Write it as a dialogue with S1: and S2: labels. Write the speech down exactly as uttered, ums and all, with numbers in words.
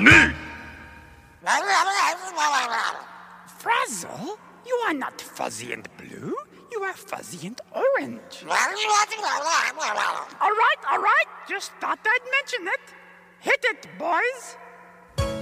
S1: me!
S2: Frazzle, you are not fuzzy and blue. You are fuzzy and orange. All right, all right. Just thought I'd mention it. Hit it, boys.